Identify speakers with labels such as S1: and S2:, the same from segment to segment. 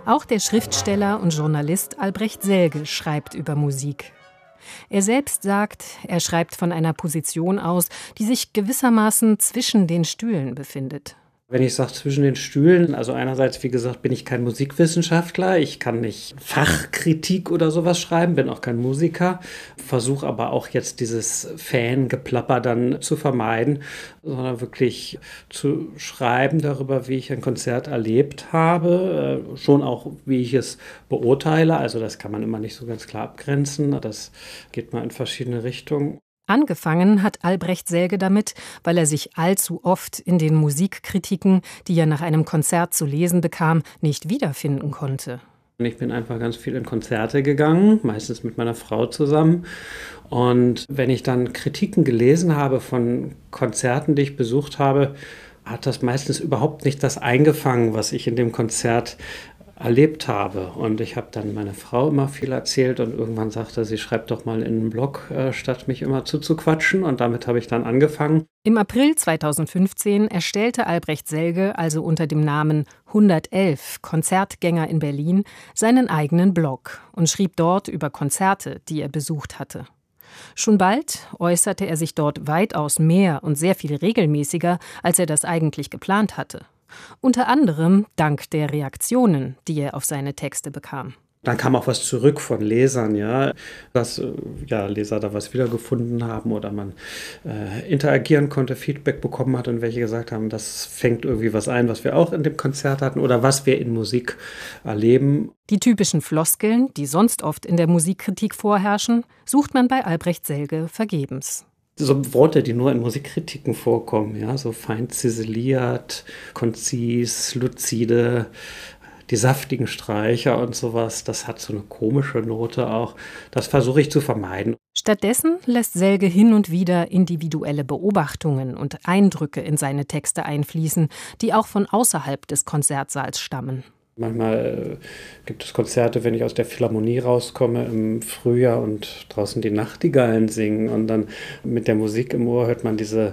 S1: Auch der Schriftsteller und Journalist Albrecht Selge schreibt über Musik. Er selbst sagt, er schreibt von einer Position aus, die sich gewissermaßen zwischen den Stühlen befindet.
S2: Wenn ich sage zwischen den Stühlen, also einerseits, wie gesagt, bin ich kein Musikwissenschaftler, ich kann nicht Fachkritik oder sowas schreiben, bin auch kein Musiker, versuche aber auch jetzt dieses Fangeplapper dann zu vermeiden, sondern wirklich zu schreiben darüber, wie ich ein Konzert erlebt habe, schon auch, wie ich es beurteile, also das kann man immer nicht so ganz klar abgrenzen, das geht mal in verschiedene Richtungen.
S1: Angefangen hat Albrecht Selge damit, weil er sich allzu oft in den Musikkritiken, die er nach einem Konzert zu lesen bekam, nicht wiederfinden konnte.
S2: Ich bin einfach ganz viel in Konzerte gegangen, meistens mit meiner Frau zusammen. Und wenn ich dann Kritiken gelesen habe von Konzerten, die ich besucht habe, hat das meistens überhaupt nicht das eingefangen, was ich in dem Konzert erlebt habe. Und ich habe dann meiner Frau immer viel erzählt und irgendwann sagte sie, schreib doch mal in einen Blog, statt mich immer zuzuquatschen. Und damit habe ich dann angefangen.
S1: Im April 2015 erstellte Albrecht Selge also unter dem Namen 111 Konzertgänger in Berlin seinen eigenen Blog und schrieb dort über Konzerte, die er besucht hatte. Schon bald äußerte er sich dort weitaus mehr und sehr viel regelmäßiger, als er das eigentlich geplant hatte. Unter anderem dank der Reaktionen, die er auf seine Texte bekam.
S2: Dann kam auch was zurück von Lesern, ja, dass Leser da was wiedergefunden haben oder man interagieren konnte, Feedback bekommen hat und welche gesagt haben, das fängt irgendwie was ein, was wir auch in dem Konzert hatten oder was wir in Musik erleben.
S1: Die typischen Floskeln, die sonst oft in der Musikkritik vorherrschen, sucht man bei Albrecht Selge vergebens.
S2: So Worte, die nur in Musikkritiken vorkommen, ja, so fein ziseliert, konzis, luzide, die saftigen Streicher und sowas, das hat so eine komische Note auch. Das versuche ich zu vermeiden.
S1: Stattdessen lässt Selge hin und wieder individuelle Beobachtungen und Eindrücke in seine Texte einfließen, die auch von außerhalb des Konzertsaals stammen.
S2: Manchmal gibt es Konzerte, wenn ich aus der Philharmonie rauskomme im Frühjahr und draußen die Nachtigallen singen und dann mit der Musik im Ohr hört man diese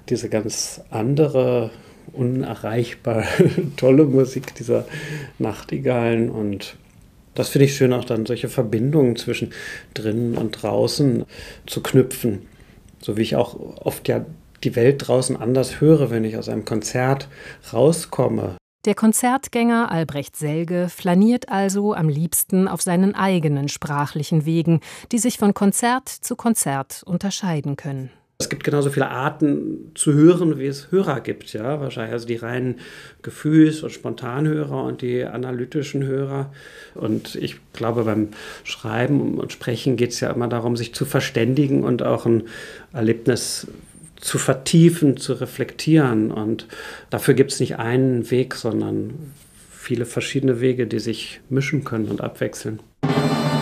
S2: ganz andere, unerreichbar tolle Musik dieser Nachtigallen und das finde ich schön, auch dann solche Verbindungen zwischen drinnen und draußen zu knüpfen, so wie ich auch oft ja die Welt draußen anders höre, wenn ich aus einem Konzert rauskomme.
S1: Der Konzertgänger Albrecht Selge flaniert also am liebsten auf seinen eigenen sprachlichen Wegen, die sich von Konzert zu Konzert unterscheiden können.
S2: Es gibt genauso viele Arten zu hören, wie es Hörer gibt, ja, wahrscheinlich. Also die reinen Gefühls- und Spontanhörer und die analytischen Hörer. Und ich glaube, beim Schreiben und Sprechen geht es ja immer darum, sich zu verständigen und auch ein Erlebnis zu vertiefen, zu reflektieren. Und dafür gibt es nicht einen Weg, sondern viele verschiedene Wege, die sich mischen können und abwechseln.